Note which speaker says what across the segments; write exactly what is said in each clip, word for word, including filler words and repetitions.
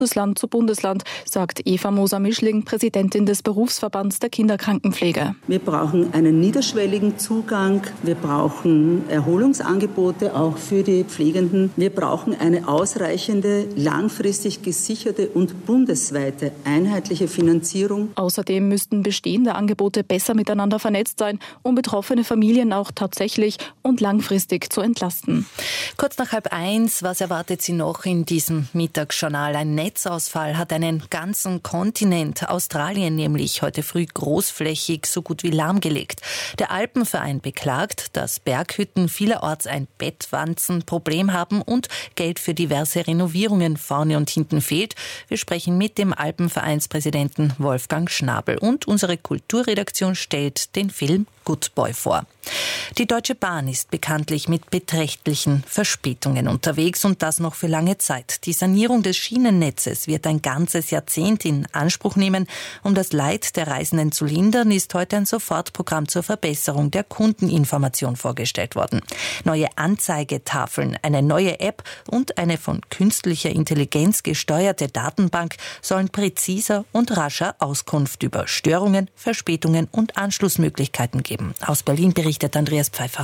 Speaker 1: Bundesland zu Bundesland, sagt Eva Moser-Mischling, Präsidentin des Berufsverbands der Kinderkrankenpflege.
Speaker 2: Wir brauchen einen niederschwelligen Zugang, wir brauchen Erholungsangebote auch für die Pflegenden. Wir brauchen eine ausreichende, langfristig gesicherte und bundesweite einheitliche Finanzierung.
Speaker 1: Außerdem müssten bestehende Angebote besser miteinander vernetzt sein, um betroffene Familien auch tatsächlich und langfristig zu entlasten.
Speaker 3: Kurz nach halb eins, was erwartet Sie noch in diesem Mittagsjournal? Ein Netzausfall hat einen ganzen Kontinent, Australien nämlich, heute früh großflächig so gut wie lahmgelegt. Der Alpenverein beklagt, dass Berghütten vielerorts ein Bettwanzenproblem haben und Geld für diverse Renovierungen vorne und hinten fehlt. Wir sprechen mit dem Alpenvereinspräsidenten Wolfgang Schnabel und unsere Kulturredaktion stellt den Film Good Boy vor. Die Deutsche Bahn ist bekanntlich mit beträchtlichen Verspätungen unterwegs und das noch für lange Zeit. Die Sanierung des Schienennetzes wird ein ganzes Jahrzehnt in Anspruch nehmen. Um das Leid der Reisenden zu lindern, ist heute ein Sofortprogramm zur Verbesserung der Kundeninformation vorgestellt worden. Neue Anzeigetafeln, eine neue App und eine von künstlicher Intelligenz gesteuerte Datenbank sollen präziser und rascher Auskunft über Störungen, Verspätungen und Anschlussmöglichkeiten geben. Aus Berlin berichtet Andreas Pfeiffer.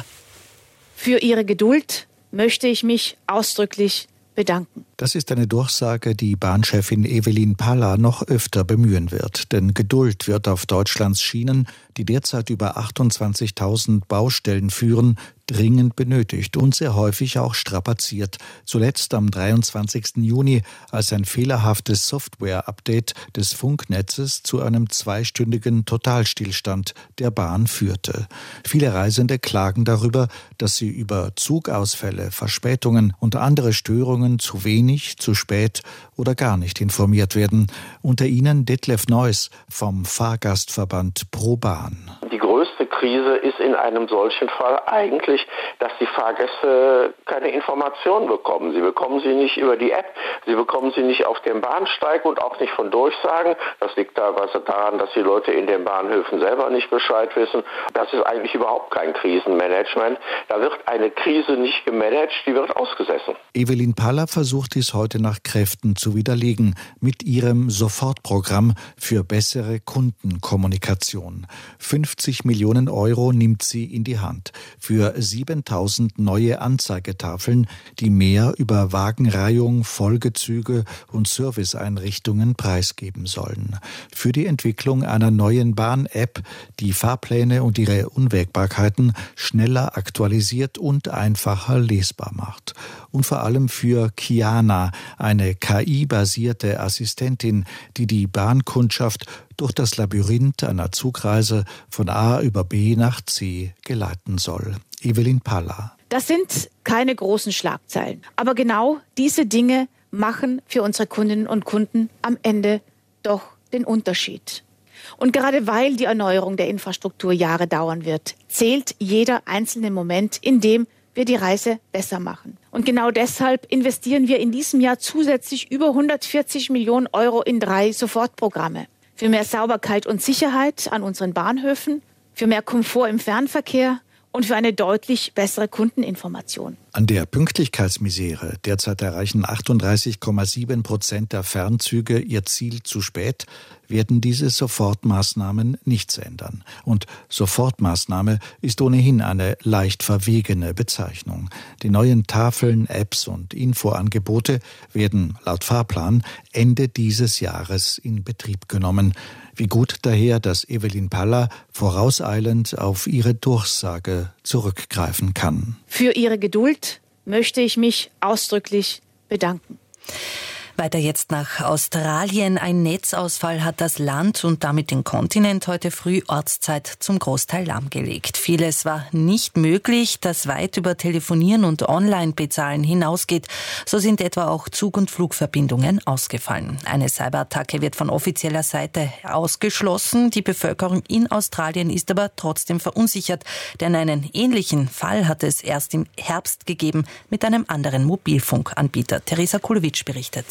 Speaker 4: Für Ihre Geduld möchte ich mich ausdrücklich bedanken.
Speaker 5: Das ist eine Durchsage, die Bahnchefin Evelyn Palla noch öfter bemühen wird. Denn Geduld wird auf Deutschlands Schienen, die derzeit über achtundzwanzigtausend Baustellen führen, dringend benötigt und sehr häufig auch strapaziert. Zuletzt am dreiundzwanzigsten Juni, als ein fehlerhaftes Software-Update des Funknetzes zu einem zweistündigen Totalstillstand der Bahn führte. Viele Reisende klagen darüber, dass sie über Zugausfälle, Verspätungen und andere Störungen zu wenig, zu spät oder gar nicht informiert werden. Unter ihnen Detlef Neuss vom Fahrgastverband ProBahn.
Speaker 6: Die größte Krise ist in einem solchen Fall eigentlich, dass die Fahrgäste keine Informationen bekommen. Sie bekommen sie nicht über die App, sie bekommen sie nicht auf dem Bahnsteig und auch nicht von Durchsagen. Das liegt teilweise daran, dass die Leute in den Bahnhöfen selber nicht Bescheid wissen. Das ist eigentlich überhaupt kein Krisenmanagement. Da wird eine Krise nicht gemanagt, die wird ausgesessen.
Speaker 5: Evelyn Palla versucht dies heute nach Kräften zu widerlegen mit ihrem Sofortprogramm für bessere Kundenkommunikation. fünfzig Millionen Euro nimmt sie in die Hand für siebentausend neue Anzeigetafeln, die mehr über Wagenreihung, Folgezüge und Serviceeinrichtungen preisgeben sollen. Für die Entwicklung einer neuen Bahn-App, die Fahrpläne und ihre Unwägbarkeiten schneller aktualisiert und einfacher lesbar macht. Und vor allem für Kiana, eine K I-basierte Assistentin, die die Bahnkundschaft durch das Labyrinth einer Zugreise von A über B nach C geleiten soll. Evelyn Palla.
Speaker 4: Das sind keine großen Schlagzeilen. Aber genau diese Dinge machen für unsere Kundinnen und Kunden am Ende doch den Unterschied. Und gerade weil die Erneuerung der Infrastruktur Jahre dauern wird, zählt jeder einzelne Moment, in dem wir die Reise besser machen. Und genau deshalb investieren wir in diesem Jahr zusätzlich über hundertvierzig Millionen Euro in drei Sofortprogramme. Für mehr Sauberkeit und Sicherheit an unseren Bahnhöfen, für mehr Komfort im Fernverkehr und für eine deutlich bessere Kundeninformation.
Speaker 5: An der Pünktlichkeitsmisere, derzeit erreichen achtunddreißig Komma sieben Prozent der Fernzüge ihr Ziel zu spät, werden diese Sofortmaßnahmen nichts ändern. Und Sofortmaßnahme ist ohnehin eine leicht verwegene Bezeichnung. Die neuen Tafeln, Apps und Infoangebote werden laut Fahrplan Ende dieses Jahres in Betrieb genommen. Wie gut daher, dass Evelyn Palla vorauseilend auf ihre Durchsage zurückgreifen kann.
Speaker 4: Für Ihre Geduld möchte ich mich ausdrücklich bedanken.
Speaker 3: Weiter jetzt nach Australien. Ein Netzausfall hat das Land und damit den Kontinent heute früh Ortszeit zum Großteil lahmgelegt. Vieles war nicht möglich, das weit über Telefonieren und Online-Bezahlen hinausgeht. So sind etwa auch Zug- und Flugverbindungen ausgefallen. Eine Cyberattacke wird von offizieller Seite ausgeschlossen. Die Bevölkerung in Australien ist aber trotzdem verunsichert, denn einen ähnlichen Fall hat es erst im Herbst gegeben mit einem anderen Mobilfunkanbieter. Theresa Kulowitsch berichtet.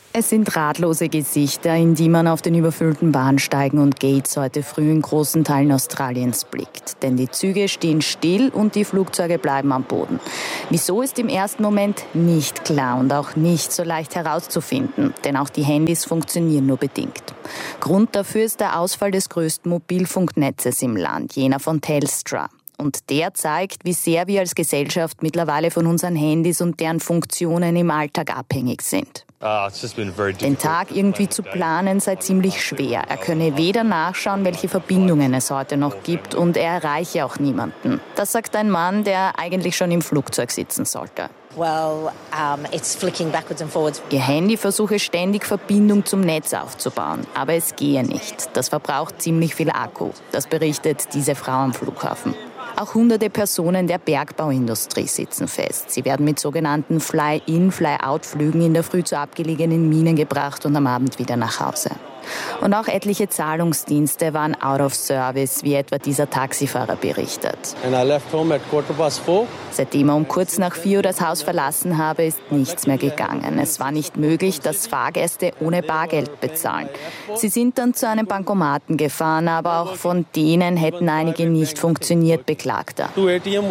Speaker 1: Es sind ratlose Gesichter, in die man auf den überfüllten Bahnsteigen und Gates heute früh in großen Teilen Australiens blickt. Denn die Züge stehen still und die Flugzeuge bleiben am Boden. Wieso ist im ersten Moment nicht klar und auch nicht so leicht herauszufinden, denn auch die Handys funktionieren nur bedingt. Grund dafür ist der Ausfall des größten Mobilfunknetzes im Land, jener von Telstra. Und der zeigt, wie sehr wir als Gesellschaft mittlerweile von unseren Handys und deren Funktionen im Alltag abhängig sind. Den Tag irgendwie zu planen sei ziemlich schwer. Er könne weder nachschauen, welche Verbindungen es heute noch gibt, und er erreiche auch niemanden. Das sagt ein Mann, der eigentlich schon im Flugzeug sitzen sollte.
Speaker 7: Well, um, it's flicking backwards and forwards.
Speaker 1: Ihr Handy versuche ständig Verbindung zum Netz aufzubauen, aber es gehe nicht. Das verbraucht ziemlich viel Akku. Das berichtet diese Frau am Flughafen. Auch hunderte Personen der Bergbauindustrie sitzen fest. Sie werden mit sogenannten Fly-in, Fly-out-Flügen in der Früh zu abgelegenen Minen gebracht und am Abend wieder nach Hause. Und auch etliche Zahlungsdienste waren out of service, wie etwa dieser Taxifahrer berichtet.
Speaker 8: And I left home at quarter past four.
Speaker 1: Seitdem er um kurz nach vier Uhr das Haus verlassen habe, ist nichts mehr gegangen. Es war nicht möglich, dass Fahrgäste ohne Bargeld bezahlen. Sie sind dann zu einem Bankomaten gefahren, aber auch von denen hätten einige nicht funktioniert, beklagt er.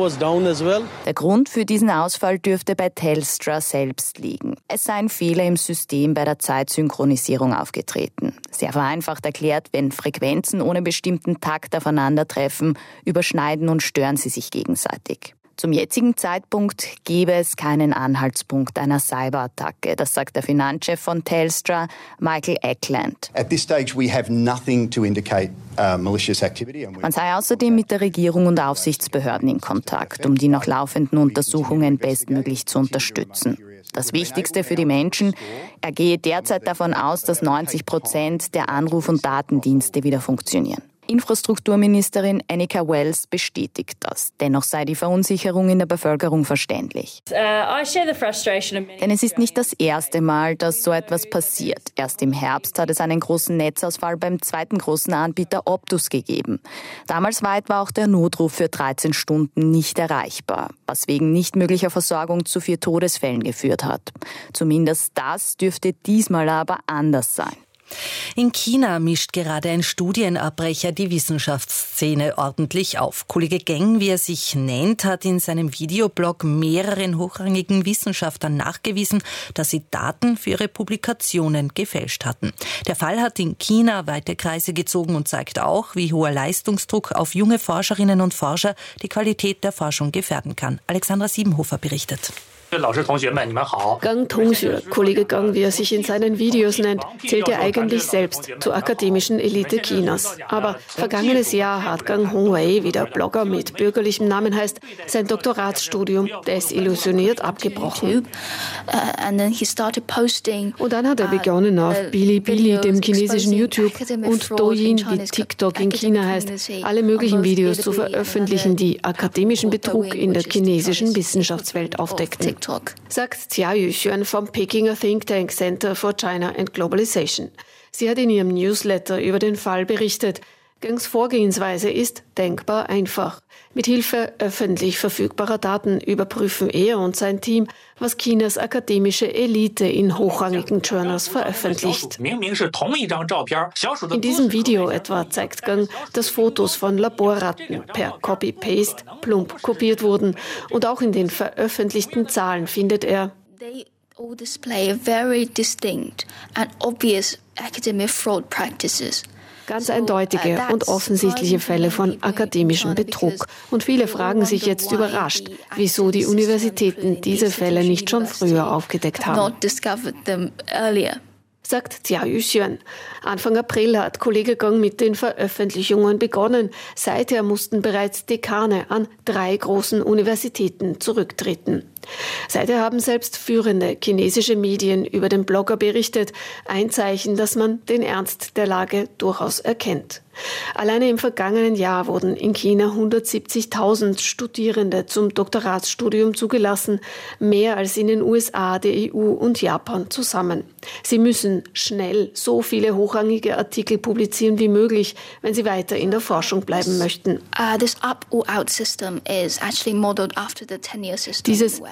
Speaker 1: Der Grund für diesen Ausfall dürfte bei Telstra selbst liegen. Es sei ein Fehler im System bei der Zeitsynchronisierung aufgetreten. Sehr vereinfacht erklärt, wenn Frequenzen ohne bestimmten Takt aufeinandertreffen, überschneiden und stören sie sich gegenseitig. Zum jetzigen Zeitpunkt gebe es keinen Anhaltspunkt einer Cyberattacke. Das sagt der Finanzchef von Telstra, Michael Eckland.
Speaker 9: At this stage we have nothing to indicate uh, malicious activity.
Speaker 1: Man sei außerdem mit der Regierung und Aufsichtsbehörden in Kontakt, um die noch laufenden Untersuchungen bestmöglich zu unterstützen. Das Wichtigste für die Menschen, er gehe derzeit davon aus, dass neunzig Prozent der Anruf- und Datendienste wieder funktionieren. Infrastrukturministerin Annika Wells bestätigt das. Dennoch sei die Verunsicherung in der Bevölkerung verständlich. Denn es ist nicht das erste Mal, dass so etwas passiert. Erst im Herbst hat es einen großen Netzausfall beim zweiten großen Anbieter Optus gegeben. Damals war etwa auch der Notruf für dreizehn Stunden nicht erreichbar, was wegen nicht möglicher Versorgung zu vier Todesfällen geführt hat. Zumindest das dürfte diesmal aber anders sein.
Speaker 3: In China mischt gerade ein Studienabbrecher die Wissenschaftsszene ordentlich auf. Kollege Geng, wie er sich nennt, hat in seinem Videoblog mehreren hochrangigen Wissenschaftlern nachgewiesen, dass sie Daten für ihre Publikationen gefälscht hatten. Der Fall hat in China weite Kreise gezogen und zeigt auch, wie hoher Leistungsdruck auf junge Forscherinnen und Forscher die Qualität der Forschung gefährden kann. Alexandra Siebenhofer berichtet.
Speaker 10: Gang Tongxue, Kollege Gang, wie er sich in seinen Videos nennt, zählt ja eigentlich selbst zur akademischen Elite Chinas. Aber vergangenes Jahr hat Gang Hongwei, wie der Blogger mit bürgerlichem Namen heißt, sein Doktoratsstudium desillusioniert abgebrochen. Und dann hat er begonnen, auf Bilibili, dem chinesischen YouTube, und Douyin, wie TikTok in China heißt, alle möglichen Videos zu veröffentlichen, die akademischen Betrug in der chinesischen Wissenschaftswelt aufdeckten. Sagt Jia Yuxuan vom Pekinger Think Tank Center for China and Globalization. Sie hat in ihrem Newsletter über den Fall berichtet. Gangs Vorgehensweise ist denkbar einfach. Mit Hilfe öffentlich verfügbarer Daten überprüfen er und sein Team, was Chinas akademische Elite in hochrangigen Journals veröffentlicht. In diesem Video etwa zeigt Gang, dass Fotos von Laborratten per Copy-Paste plump kopiert wurden. Und auch in den veröffentlichten Zahlen findet er:
Speaker 11: They all display very distinct and obvious academic fraud practices.
Speaker 10: Ganz eindeutige und offensichtliche Fälle von akademischem Betrug. Und viele fragen sich jetzt überrascht, wieso die Universitäten diese Fälle nicht schon früher aufgedeckt haben. Sagt Jia Yuxuan. Anfang April hat Kollege Gang mit den Veröffentlichungen begonnen. Seither mussten bereits Dekane an drei großen Universitäten zurücktreten. Seither haben selbst führende chinesische Medien über den Blogger berichtet. Ein Zeichen, dass man den Ernst der Lage durchaus erkennt. Alleine im vergangenen Jahr wurden in China hundertsiebzigtausend Studierende zum Doktoratsstudium zugelassen, mehr als in den U S A, der E U und Japan zusammen. Sie müssen schnell so viele hochrangige Artikel publizieren wie möglich, wenn sie weiter in der Forschung bleiben möchten.
Speaker 11: Uh, this up or out system is actually modeled after the tenure system.
Speaker 10: Dieses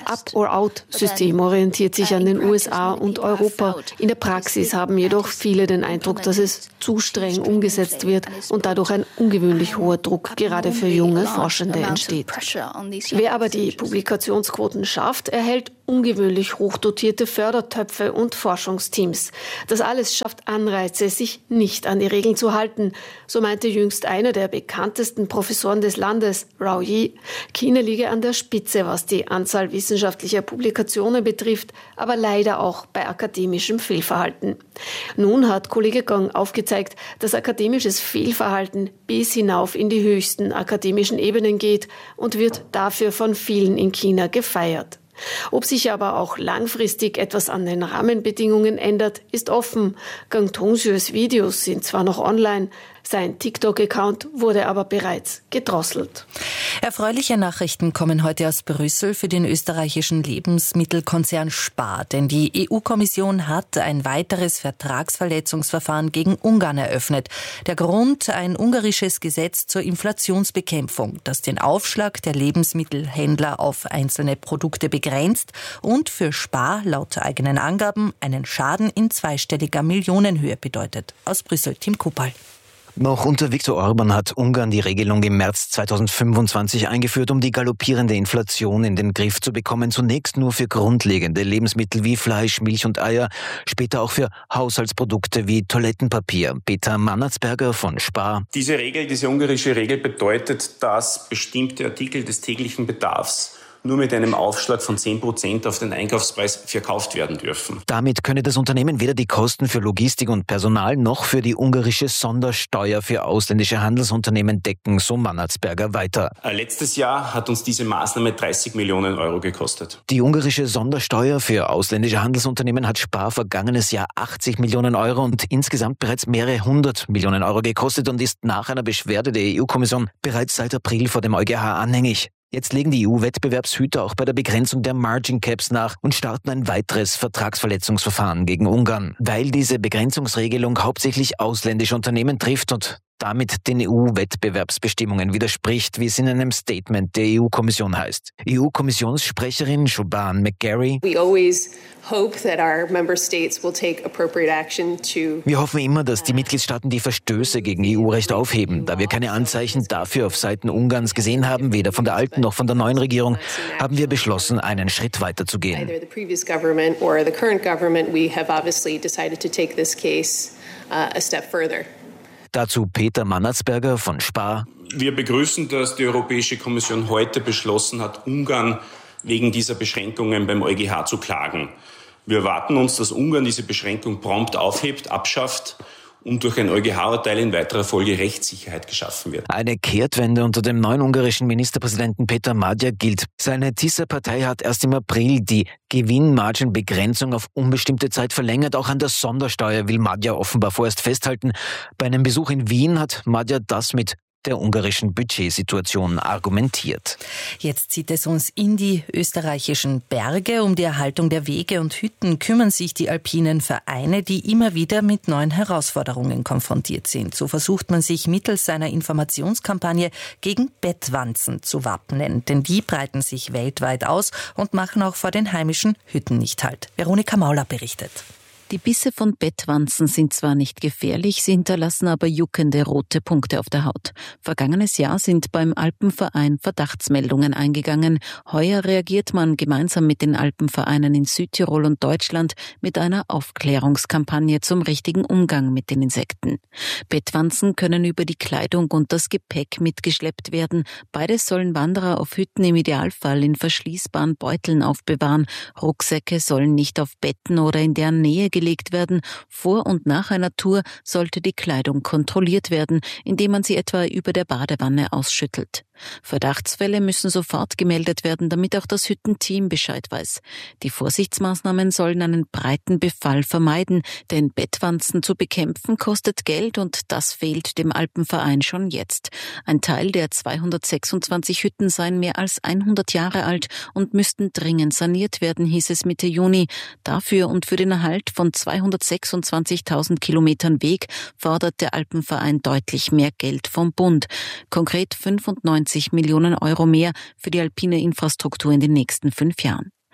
Speaker 10: Up-or-Out-System orientiert sich an den U S A und Europa. In der Praxis haben jedoch viele den Eindruck, dass es zu streng umgesetzt wird und dadurch ein ungewöhnlich hoher Druck gerade für junge Forschende entsteht. Wer aber die Publikationsquoten schafft, erhält ungewöhnlich hochdotierte Fördertöpfe und Forschungsteams. Das alles schafft Anreize, sich nicht an die Regeln zu halten. So meinte jüngst einer der bekanntesten Professoren des Landes, Rao Yi. China liege an der Spitze, was die Anzahl wissenschaftlicher Publikationen betrifft, aber leider auch bei akademischem Fehlverhalten. Nun hat Kollege Gong aufgezeigt, dass akademisches Fehlverhalten bis hinauf in die höchsten akademischen Ebenen geht und wird dafür von vielen in China gefeiert. Ob sich aber auch langfristig etwas an den Rahmenbedingungen ändert, ist offen. Gang Tongxues Videos sind zwar noch online, sein TikTok-Account wurde aber bereits gedrosselt.
Speaker 3: Erfreuliche Nachrichten kommen heute aus Brüssel für den österreichischen Lebensmittelkonzern Spar. Denn die E U-Kommission hat ein weiteres Vertragsverletzungsverfahren gegen Ungarn eröffnet. Der Grund: ein ungarisches Gesetz zur Inflationsbekämpfung, das den Aufschlag der Lebensmittelhändler auf einzelne Produkte begrenzt und für Spar laut eigenen Angaben einen Schaden in zweistelliger Millionenhöhe bedeutet. Aus Brüssel, Tim Kupal.
Speaker 12: Noch unter Viktor Orban hat Ungarn die Regelung im März zweitausendfünfundzwanzig eingeführt, um die galoppierende Inflation in den Griff zu bekommen. Zunächst nur für grundlegende Lebensmittel wie Fleisch, Milch und Eier, später auch für Haushaltsprodukte wie Toilettenpapier. Peter Mannertsberger von Spar.
Speaker 13: Diese Regel, diese ungarische Regel bedeutet, dass bestimmte Artikel des täglichen Bedarfs nur mit einem Aufschlag von zehn Prozent auf den Einkaufspreis verkauft werden dürfen.
Speaker 12: Damit könne das Unternehmen weder die Kosten für Logistik und Personal noch für die ungarische Sondersteuer für ausländische Handelsunternehmen decken, so Mannertsberger weiter.
Speaker 13: Letztes Jahr hat uns diese Maßnahme dreißig Millionen Euro gekostet.
Speaker 12: Die ungarische Sondersteuer für ausländische Handelsunternehmen hat Spar vergangenes Jahr achtzig Millionen Euro und insgesamt bereits mehrere hundert Millionen Euro gekostet und ist nach einer Beschwerde der E U-Kommission bereits seit April vor dem EuGH anhängig. Jetzt legen die E U-Wettbewerbshüter auch bei der Begrenzung der Margin Caps nach und starten ein weiteres Vertragsverletzungsverfahren gegen Ungarn, weil diese Begrenzungsregelung hauptsächlich ausländische Unternehmen trifft und damit den E U-Wettbewerbsbestimmungen widerspricht, wie es in einem Statement der E U-Kommission heißt. E U-Kommissionssprecherin Siobhan McGarry:
Speaker 14: We always hope that our member states will take appropriate action to
Speaker 12: Wir hoffen immer, dass die Mitgliedstaaten die Verstöße gegen E U-Recht aufheben. Da wir keine Anzeichen dafür auf Seiten Ungarns gesehen haben, weder von der alten noch von der neuen Regierung, haben wir beschlossen, einen Schritt weiter zu gehen.
Speaker 14: Either the previous government or the current government, we have obviously decided to take this case uh, a step further.
Speaker 12: Dazu Peter Mannertsberger von Spar.
Speaker 13: Wir begrüßen, dass die Europäische Kommission heute beschlossen hat, Ungarn wegen dieser Beschränkungen beim EuGH zu klagen. Wir erwarten uns, dass Ungarn diese Beschränkung prompt aufhebt, abschafft und durch ein EuGH-Urteil in weiterer Folge Rechtssicherheit geschaffen wird.
Speaker 12: Eine Kehrtwende unter dem neuen ungarischen Ministerpräsidenten Peter Magyar gilt. Seine Tisza-Partei hat erst im April die Gewinnmargenbegrenzung auf unbestimmte Zeit verlängert. Auch an der Sondersteuer will Magyar offenbar vorerst festhalten. Bei einem Besuch in Wien hat Magyar das mit der ungarischen Budgetsituation argumentiert.
Speaker 3: Jetzt zieht es uns in die österreichischen Berge. Um die Erhaltung der Wege und Hütten kümmern sich die alpinen Vereine, die immer wieder mit neuen Herausforderungen konfrontiert sind. So versucht man sich mittels einer Informationskampagne gegen Bettwanzen zu wappnen. Denn die breiten sich weltweit aus und machen auch vor den heimischen Hütten nicht Halt. Veronika Mauler berichtet.
Speaker 1: Die Bisse von Bettwanzen sind zwar nicht gefährlich, sie hinterlassen aber juckende rote Punkte auf der Haut. Vergangenes Jahr sind beim Alpenverein Verdachtsmeldungen eingegangen. Heuer reagiert man gemeinsam mit den Alpenvereinen in Südtirol und Deutschland mit einer Aufklärungskampagne zum richtigen Umgang mit den Insekten. Bettwanzen können über die Kleidung und das Gepäck mitgeschleppt werden. Beides sollen Wanderer auf Hütten im Idealfall in verschließbaren Beuteln aufbewahren. Rucksäcke sollen nicht auf Betten oder in deren Nähe gelegt werden. Vor und nach einer Tour sollte die Kleidung kontrolliert werden, indem man sie etwa über der Badewanne ausschüttelt. Verdachtsfälle müssen sofort gemeldet werden, damit auch das Hüttenteam Bescheid weiß. Die Vorsichtsmaßnahmen sollen einen breiten Befall vermeiden, denn Bettwanzen zu bekämpfen kostet Geld und das fehlt dem Alpenverein schon jetzt. Ein Teil der zweihundertsechsundzwanzig Hütten seien mehr als hundert Jahre alt und müssten dringend saniert werden, hieß es Mitte Juni. Dafür und für den Erhalt von zweihundertsechsundzwanzigtausend Kilometern Weg fordert der Alpenverein deutlich mehr Geld vom Bund. Konkret fünfundneunzig Millionen Euro mehr für die alpine Infrastruktur in den nächsten fünf Jahren.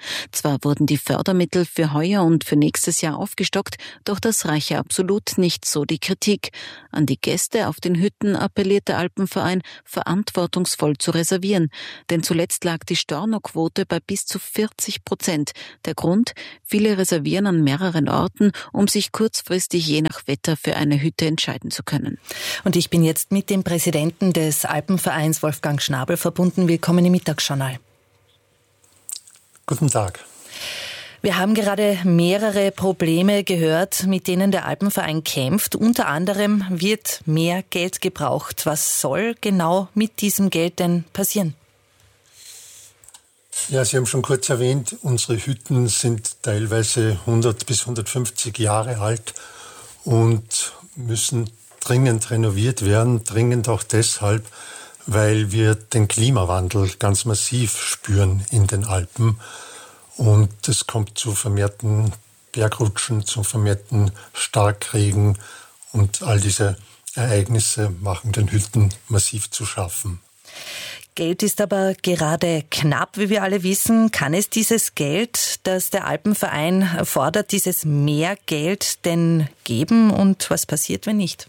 Speaker 3: Zwar wurden die Fördermittel für heuer und für nächstes Jahr aufgestockt, doch das reiche absolut nicht, so die Kritik. An die Gäste auf den Hütten appelliert der Alpenverein, verantwortungsvoll zu reservieren. Denn zuletzt lag die Stornoquote bei bis zu vierzig Prozent. Der Grund? Viele reservieren an mehreren Orten, um sich kurzfristig je nach Wetter für eine Hütte entscheiden zu können. Und ich bin jetzt mit dem Präsidenten des Alpenvereins, Wolfgang Schnabel, verbunden. Willkommen im Mittagsjournal.
Speaker 15: Guten Tag.
Speaker 3: Wir haben gerade mehrere Probleme gehört, mit denen der Alpenverein kämpft. Unter anderem wird mehr Geld gebraucht. Was soll genau mit diesem Geld denn passieren?
Speaker 15: Ja, Sie haben schon kurz erwähnt, unsere Hütten sind teilweise hundert bis hundertfünfzig Jahre alt und müssen dringend renoviert werden. Dringend auch deshalb, weil wir den Klimawandel ganz massiv spüren in den Alpen. Und es kommt zu vermehrten Bergrutschen, zu vermehrten Starkregen. Und all diese Ereignisse machen den Hütten massiv zu schaffen.
Speaker 3: Geld ist aber gerade knapp, wie wir alle wissen. Kann es dieses Geld, das der Alpenverein fordert, dieses mehr Geld denn geben? Und was passiert, wenn nicht?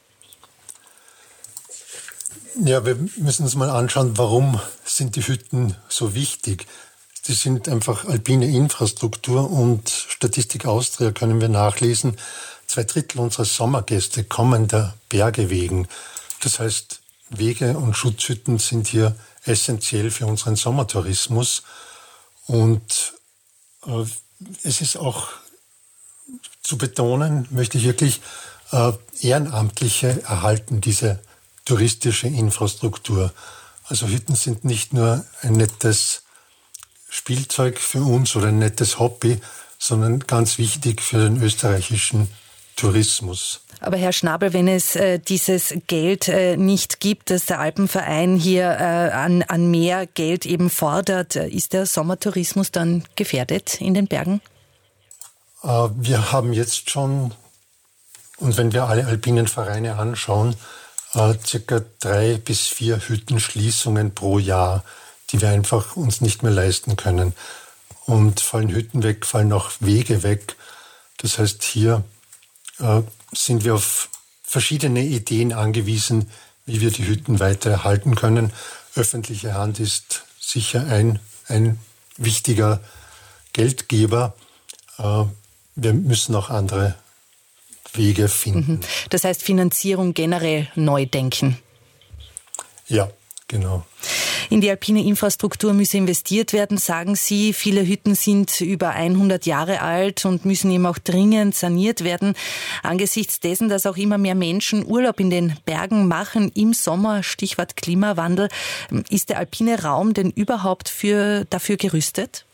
Speaker 15: Ja, wir müssen uns mal anschauen, warum sind die Hütten so wichtig. Die sind einfach alpine Infrastruktur und Statistik Austria können wir nachlesen. Zwei Drittel unserer Sommergäste kommen der Berge wegen. Das heißt, Wege und Schutzhütten sind hier essentiell für unseren Sommertourismus. Und äh, es ist auch zu betonen, möchte ich wirklich, äh, Ehrenamtliche erhalten diese touristische Infrastruktur. Also Hütten sind nicht nur ein nettes Spielzeug für uns oder ein nettes Hobby, sondern ganz wichtig für den österreichischen Tourismus.
Speaker 3: Aber Herr Schnabel, wenn es äh, dieses Geld äh, nicht gibt, dass der Alpenverein hier äh, an, an mehr Geld eben fordert, äh, ist der Sommertourismus dann gefährdet in den Bergen?
Speaker 15: Äh, wir haben jetzt schon, und wenn wir alle alpinen Vereine anschauen, äh, circa drei bis vier Hüttenschließungen pro Jahr, die wir einfach uns nicht mehr leisten können. Und fallen Hütten weg, fallen auch Wege weg. Das heißt, hier äh, sind wir auf verschiedene Ideen angewiesen, wie wir die Hütten weiter erhalten können. Öffentliche Hand ist sicher ein, ein wichtiger Geldgeber. Äh, wir müssen auch andere Wege finden.
Speaker 3: Das heißt, Finanzierung generell neu denken.
Speaker 15: Ja, genau.
Speaker 3: In die alpine Infrastruktur müsse investiert werden, sagen Sie. Viele Hütten sind über hundert Jahre alt und müssen eben auch dringend saniert werden. Angesichts dessen, dass auch immer mehr Menschen Urlaub in den Bergen machen im Sommer, Stichwort Klimawandel, ist der alpine Raum denn überhaupt für, dafür gerüstet?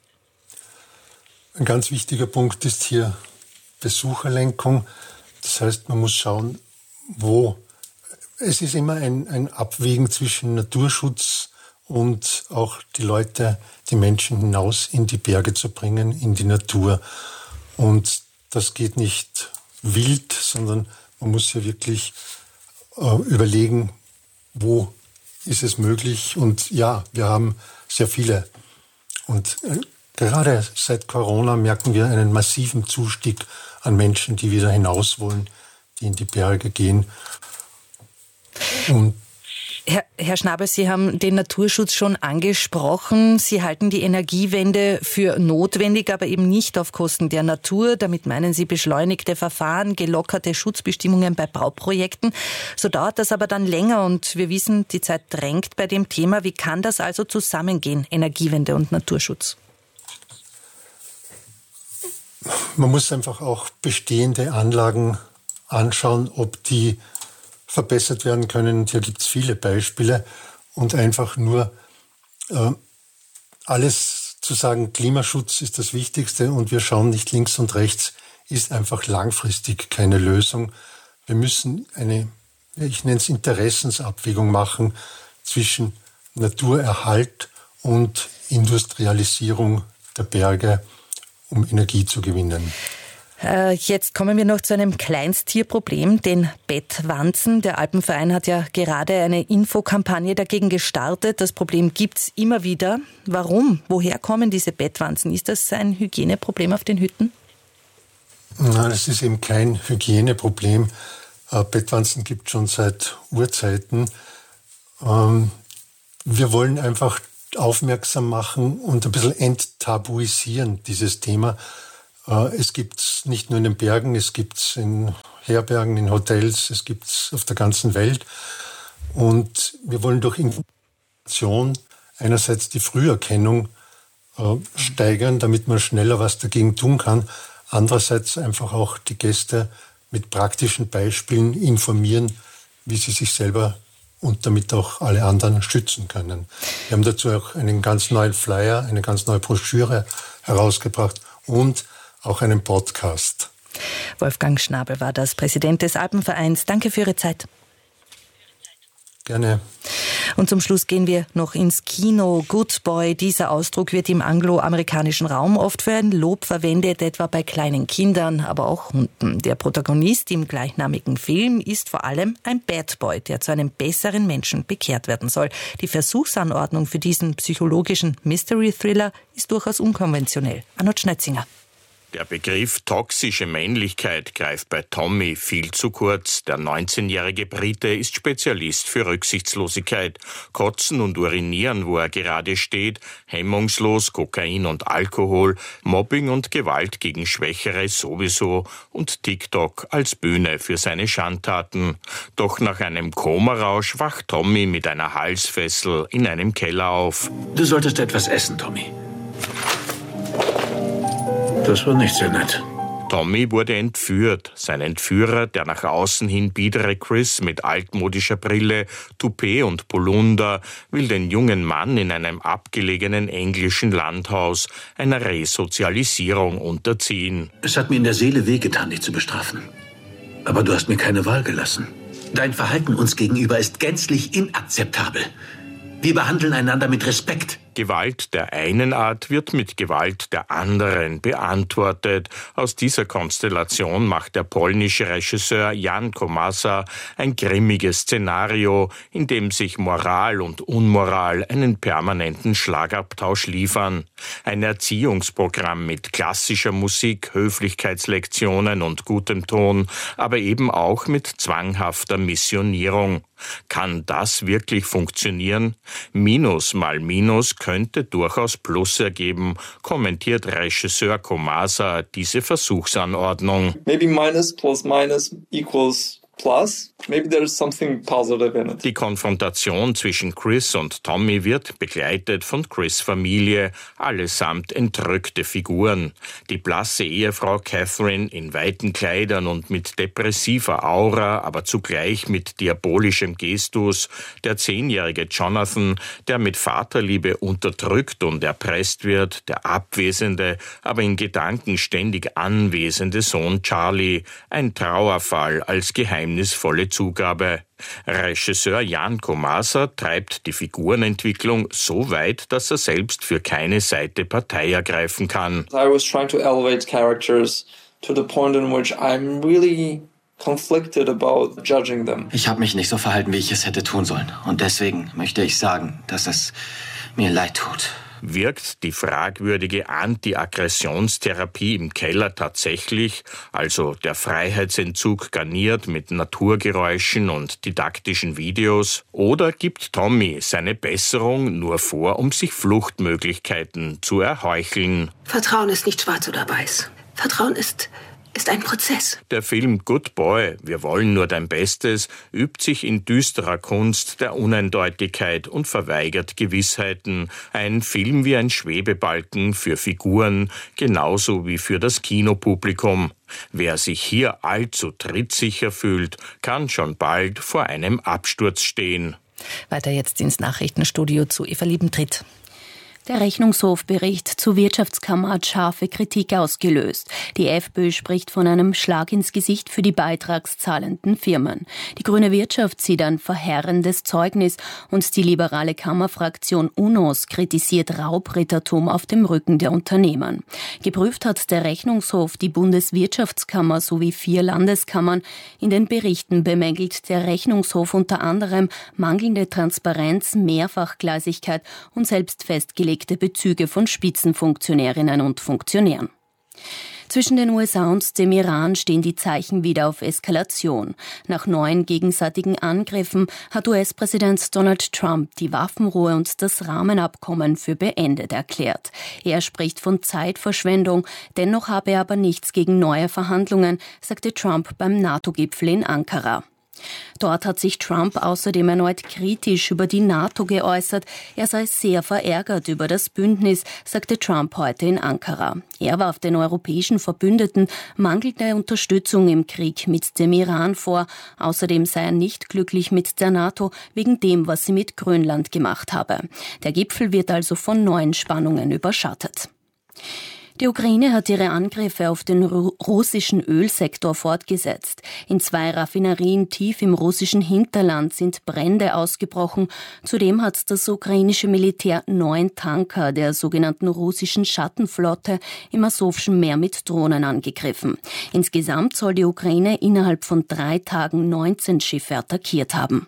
Speaker 15: Ein ganz wichtiger Punkt ist hier Besucherlenkung. Das heißt, man muss schauen, wo. Es ist immer ein, ein Abwägen zwischen Naturschutz und auch die Leute, die Menschen hinaus in die Berge zu bringen, in die Natur. Und das geht nicht wild, sondern man muss ja wirklich äh, überlegen, wo ist es möglich. Und ja, wir haben sehr viele. Und äh, gerade seit Corona merken wir einen massiven Zustieg an Menschen, die wieder hinaus wollen, die in die Berge gehen. Und
Speaker 3: Herr, Herr Schnabel, Sie haben den Naturschutz schon angesprochen. Sie halten die Energiewende für notwendig, aber eben nicht auf Kosten der Natur. Damit meinen Sie beschleunigte Verfahren, gelockerte Schutzbestimmungen bei Bauprojekten. So dauert das aber dann länger und wir wissen, die Zeit drängt bei dem Thema. Wie kann das also zusammengehen, Energiewende und Naturschutz?
Speaker 15: Man muss einfach auch bestehende Anlagen anschauen, ob die verbessert werden können. Und hier gibt es viele Beispiele. Und einfach nur äh, alles zu sagen, Klimaschutz ist das Wichtigste und wir schauen nicht links und rechts, ist einfach langfristig keine Lösung. Wir müssen eine, ich nenne es Interessensabwägung machen zwischen Naturerhalt und Industrialisierung der Berge, um Energie zu gewinnen.
Speaker 3: Äh, jetzt kommen wir noch zu einem Kleinsttierproblem, den Bettwanzen. Der Alpenverein hat ja gerade eine Infokampagne dagegen gestartet. Das Problem gibt's immer wieder. Warum? Woher kommen diese Bettwanzen? Ist das ein Hygieneproblem auf den Hütten?
Speaker 15: Nein, es ist eben kein Hygieneproblem. Äh, Bettwanzen gibt es schon seit Urzeiten. Ähm, wir wollen einfach aufmerksam machen und ein bisschen enttabuisieren, dieses Thema. Es gibt es nicht nur in den Bergen, es gibt es in Herbergen, in Hotels, es gibt es auf der ganzen Welt. Und wir wollen durch Information einerseits die Früherkennung äh, steigern, damit man schneller was dagegen tun kann. Andererseits einfach auch die Gäste mit praktischen Beispielen informieren, wie sie sich selber und damit auch alle anderen schützen können. Wir haben dazu auch einen ganz neuen Flyer, eine ganz neue Broschüre herausgebracht und auch einen Podcast.
Speaker 3: Wolfgang Schnabel war das, Präsident des Alpenvereins. Danke für Ihre Zeit.
Speaker 15: Gerne.
Speaker 3: Und zum Schluss gehen wir noch ins Kino. Good Boy, dieser Ausdruck wird im angloamerikanischen Raum oft für ein Lob verwendet, etwa bei kleinen Kindern, aber auch Hunden. Der Protagonist im gleichnamigen Film ist vor allem ein Bad Boy, der zu einem besseren Menschen bekehrt werden soll. Die Versuchsanordnung für diesen psychologischen Mystery-Thriller ist durchaus unkonventionell. Arnold Schnetzinger.
Speaker 16: Der Begriff toxische Männlichkeit greift bei Tommy viel zu kurz. Der neunzehnjährige Brite ist Spezialist für Rücksichtslosigkeit. Kotzen und urinieren, wo er gerade steht, hemmungslos Kokain und Alkohol, Mobbing und Gewalt gegen Schwächere sowieso und TikTok als Bühne für seine Schandtaten. Doch nach einem Komarausch wacht Tommy mit einer Halsfessel in einem Keller auf.
Speaker 17: Du solltest etwas essen, Tommy. Das war nicht sehr nett.
Speaker 16: Tommy wurde entführt. Sein Entführer, der nach außen hin biedere Chris mit altmodischer Brille, Toupet und Polunder, will den jungen Mann in einem abgelegenen englischen Landhaus einer Resozialisierung unterziehen.
Speaker 17: Es hat mir in der Seele wehgetan, dich zu bestrafen. Aber du hast mir keine Wahl gelassen. Dein Verhalten uns gegenüber ist gänzlich inakzeptabel. Wir behandeln einander mit Respekt.
Speaker 16: Gewalt der einen Art wird mit Gewalt der anderen beantwortet. Aus dieser Konstellation macht der polnische Regisseur Jan Komasa ein grimmiges Szenario, in dem sich Moral und Unmoral einen permanenten Schlagabtausch liefern. Ein Erziehungsprogramm mit klassischer Musik, Höflichkeitslektionen und gutem Ton, aber eben auch mit zwanghafter Missionierung. Kann das wirklich funktionieren? Minus mal Minus könnte durchaus Plus ergeben, kommentiert Regisseur Komasa diese Versuchsanordnung.
Speaker 18: Maybe minus plus minus equals plus. Maybe there's something positive in it.
Speaker 16: Die Konfrontation zwischen Chris und Tommy wird begleitet von Chris' Familie, allesamt entrückte Figuren. Die blasse Ehefrau Catherine in weiten Kleidern und mit depressiver Aura, aber zugleich mit diabolischem Gestus. Der zehnjährige Jonathan, der mit Vaterliebe unterdrückt und erpresst wird. Der abwesende, aber in Gedanken ständig anwesende Sohn Charlie. Ein Trauerfall als geheimnisvolle Zugabe. Regisseur Jan Komasa treibt die Figurenentwicklung so weit, dass er selbst für keine Seite Partei ergreifen kann.
Speaker 18: I was trying to elevate characters to the point in which I'm really conflicted about judging them.
Speaker 19: Ich habe mich nicht so verhalten, wie ich es hätte tun sollen. Und deswegen möchte ich sagen, dass es mir leid tut.
Speaker 16: Wirkt die fragwürdige Anti-Aggressionstherapie im Keller tatsächlich, also der Freiheitsentzug garniert mit Naturgeräuschen und didaktischen Videos? Oder gibt Tommy seine Besserung nur vor, um sich Fluchtmöglichkeiten zu erheucheln?
Speaker 20: Vertrauen ist nicht schwarz oder weiß. Vertrauen ist... ist ein Prozess.
Speaker 16: Der Film Good Boy, wir wollen nur dein Bestes, übt sich in düsterer Kunst der Uneindeutigkeit und verweigert Gewissheiten. Ein Film wie ein Schwebebalken für Figuren, genauso wie für das Kinopublikum. Wer sich hier allzu trittsicher fühlt, kann schon bald vor einem Absturz stehen.
Speaker 3: Weiter jetzt ins Nachrichtenstudio zu Eva Liebentritt.
Speaker 21: Der Rechnungshofbericht zur Wirtschaftskammer hat scharfe Kritik ausgelöst. Die FPÖ spricht von einem Schlag ins Gesicht für die beitragszahlenden Firmen. Die grüne Wirtschaft sieht ein verheerendes Zeugnis und die liberale Kammerfraktion UNOS kritisiert Raubrittertum auf dem Rücken der Unternehmen. Geprüft hat der Rechnungshof die Bundeswirtschaftskammer sowie vier Landeskammern. In den Berichten bemängelt der Rechnungshof unter anderem mangelnde Transparenz, Mehrfachgleisigkeit und selbst festgelegte Bezüge von Spitzenfunktionärinnen und Funktionären. Zwischen den U S A und dem Iran stehen die Zeichen wieder auf Eskalation. Nach neuen gegenseitigen Angriffen hat U S-Präsident Donald Trump die Waffenruhe und das Rahmenabkommen für beendet erklärt. Er spricht von Zeitverschwendung, dennoch habe er aber nichts gegen neue Verhandlungen, sagte Trump beim NATO-Gipfel in Ankara. Dort hat sich Trump außerdem erneut kritisch über die NATO geäußert. Er sei sehr verärgert über das Bündnis, sagte Trump heute in Ankara. Er warf den europäischen Verbündeten mangelnde Unterstützung im Krieg mit dem Iran vor. Außerdem sei er nicht glücklich mit der NATO wegen dem, was sie mit Grönland gemacht habe. Der Gipfel wird also von neuen Spannungen überschattet. Die Ukraine hat ihre Angriffe auf den russischen Ölsektor fortgesetzt. In zwei Raffinerien tief im russischen Hinterland sind Brände ausgebrochen. Zudem hat das ukrainische Militär neun Tanker der sogenannten russischen Schattenflotte im Asowschen Meer mit Drohnen angegriffen. Insgesamt soll die Ukraine innerhalb von drei Tagen neunzehn Schiffe attackiert haben.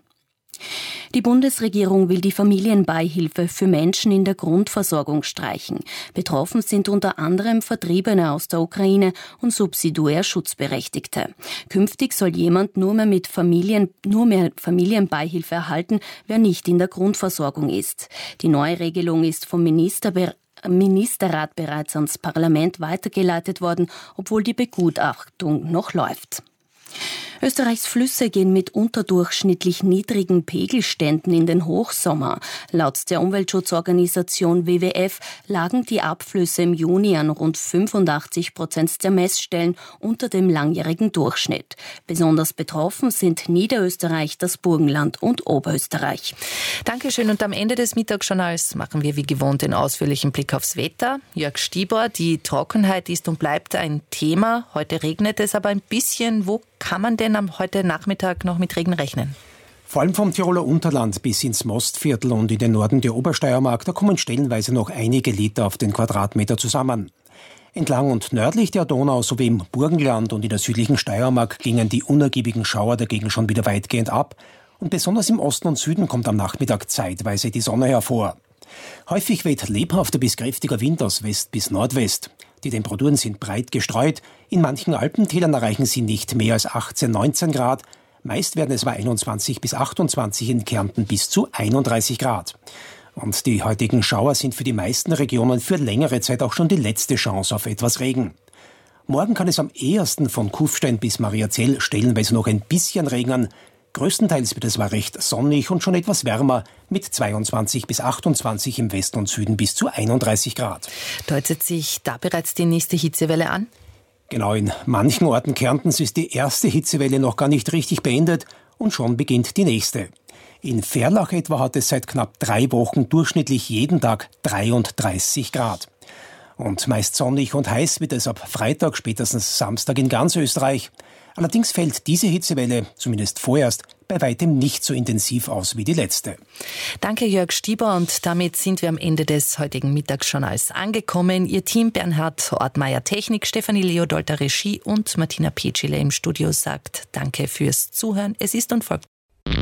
Speaker 21: Die Bundesregierung will die Familienbeihilfe für Menschen in der Grundversorgung streichen. Betroffen sind unter anderem Vertriebene aus der Ukraine und subsidiär Schutzberechtigte. Künftig soll jemand nur mehr mit Familien, nur mehr Familienbeihilfe erhalten, wer nicht in der Grundversorgung ist. Die neue Regelung ist vom Ministerber- Ministerrat bereits ans Parlament weitergeleitet worden, obwohl die Begutachtung noch läuft. Österreichs Flüsse gehen mit unterdurchschnittlich niedrigen Pegelständen in den Hochsommer. Laut der Umweltschutzorganisation W W F lagen die Abflüsse im Juni an rund fünfundachtzig Prozent der Messstellen unter dem langjährigen Durchschnitt. Besonders betroffen sind Niederösterreich, das Burgenland und Oberösterreich.
Speaker 3: Dankeschön. Und am Ende des Mittagsjournals machen wir wie gewohnt den ausführlichen Blick aufs Wetter. Jörg Stieber, die Trockenheit ist und bleibt ein Thema. Heute regnet es aber ein bisschen. Wo kann man denn am heute Nachmittag noch mit Regen rechnen?
Speaker 22: Vor allem vom Tiroler Unterland bis ins Mostviertel und in den Norden der Obersteiermark, da kommen stellenweise noch einige Liter auf den Quadratmeter zusammen. Entlang und nördlich der Donau sowie im Burgenland und in der südlichen Steiermark gingen die unergiebigen Schauer dagegen schon wieder weitgehend ab. Und besonders im Osten und Süden kommt am Nachmittag zeitweise die Sonne hervor. Häufig weht lebhafter bis kräftiger Wind aus West bis Nordwest. Die Temperaturen sind breit gestreut. In manchen Alpentälern erreichen sie nicht mehr als achtzehn, neunzehn Grad. Meist werden es bei einundzwanzig bis achtundzwanzig, in Kärnten bis zu einunddreißig Grad. Und die heutigen Schauer sind für die meisten Regionen für längere Zeit auch schon die letzte Chance auf etwas Regen. Morgen kann es am ehesten von Kufstein bis Mariazell stellenweise noch ein bisschen regnen. Größtenteils wird es zwar recht sonnig und schon etwas wärmer, mit zweiundzwanzig bis achtundzwanzig im Westen und Süden bis zu einunddreißig Grad.
Speaker 3: Deutet sich da bereits die nächste Hitzewelle an?
Speaker 22: Genau, in manchen Orten Kärntens ist die erste Hitzewelle noch gar nicht richtig beendet und schon beginnt die nächste. In Verlach etwa hat es seit knapp drei Wochen durchschnittlich jeden Tag dreiunddreißig Grad. Und meist sonnig und heiß wird es ab Freitag, spätestens Samstag in ganz Österreich. Allerdings fällt diese Hitzewelle, zumindest vorerst, bei weitem nicht so intensiv aus wie die letzte.
Speaker 3: Danke Jörg Stieber, und damit sind wir am Ende des heutigen Mittagsjournals angekommen. Ihr Team Bernhard Ortmeier Technik, Stefanie Leodolter Regie und Martina Petschile im Studio sagt Danke fürs Zuhören. Es ist und folgt.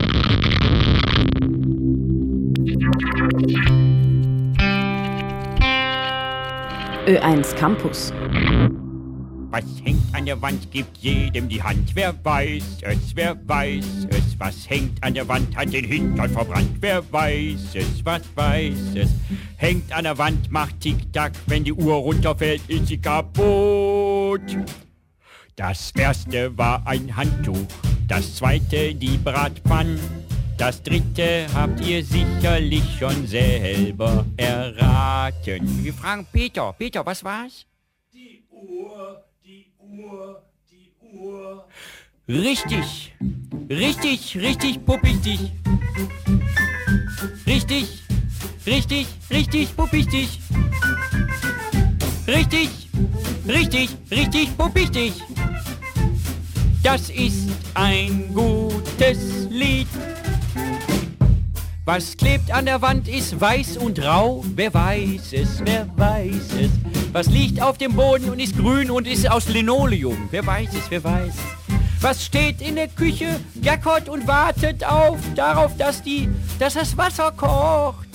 Speaker 1: Ö eins Campus.
Speaker 23: Was hängt an der Wand, gibt jedem die Hand. Wer weiß es, wer weiß es. Was hängt an der Wand, hat den Hintern verbrannt. Wer weiß es, was weiß es. Hängt an der Wand, macht Tick-Tack. Wenn die Uhr runterfällt, ist sie kaputt. Das erste war ein Handtuch, das zweite die Bratpfanne. Das dritte habt ihr sicherlich schon selber erraten. Wir fragen Peter. Peter, was war's? Die Uhr, die Uhr, die Uhr. Richtig, richtig, richtig puppig dich. Richtig, Richtig, richtig, pupichtig. Richtig, richtig, richtig, pupichtig. Das ist ein gutes Lied. Was klebt an der Wand, ist weiß und rau. Wer weiß es, wer weiß es. Was liegt auf dem Boden und ist grün und ist aus Linoleum. Wer weiß es, wer weiß es. Was steht in der Küche, gackert und wartet auf, darauf, dass die, dass das Wasser kocht.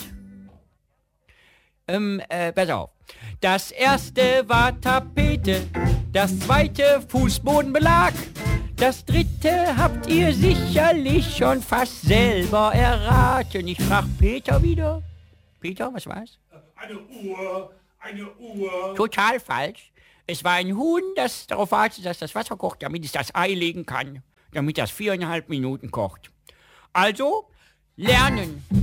Speaker 23: Ähm, äh, pass auf. Das erste war Tapete, das zweite Fußbodenbelag. Das dritte habt ihr sicherlich schon fast selber erraten. Ich frag Peter wieder. Peter, was war's? Eine Uhr, eine Uhr. Total falsch. Es war ein Huhn, das darauf wartet, dass das Wasser kocht, damit es das Ei legen kann. Damit das viereinhalb Minuten kocht. Also, lernen.